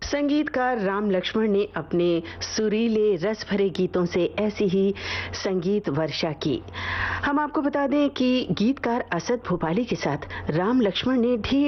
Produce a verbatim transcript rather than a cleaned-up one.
संगीतकार राम लक्ष्मण ने अपने सुरीले रस भरे गीतों से ऐसी ही संगीत वर्षा की। हम आपको बता दें कि गीतकार असद भोपाली के साथ राम लक्ष्मण ने ढेर